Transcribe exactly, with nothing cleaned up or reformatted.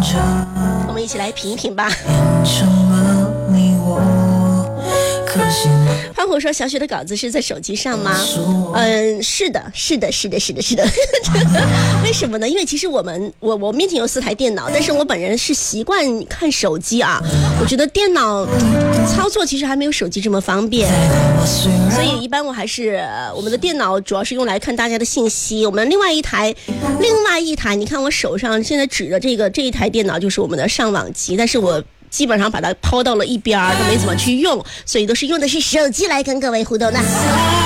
我们一起来品一品吧。胖虎说小雪的稿子是在手机上吗？嗯，是的是的是的是的是的为什么呢？因为其实我们我我面前有四台电脑，但是我本人是习惯看手机啊，我觉得电脑操作其实还没有手机这么方便，所以一般我还是我们的电脑主要是用来看大家的信息。我们另外一台另外一台你看我手上现在指的这个这一台电脑就是我们的上网机，但是我基本上把它抛到了一边，都没怎么去用，所以都是用的是手机来跟各位互动的。